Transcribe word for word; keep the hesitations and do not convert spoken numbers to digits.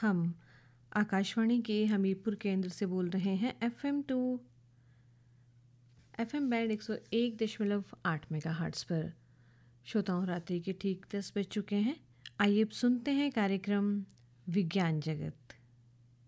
हम आकाशवाणी के हमीरपुर केंद्र से बोल रहे हैं F M two F M band एक सौ एक दशमलव आठ मेगा हर्ट्स पर। श्रोताओं, रात्रि के ठीक दस बज चुके हैं। आइए अब सुनते हैं कार्यक्रम विज्ञान जगत।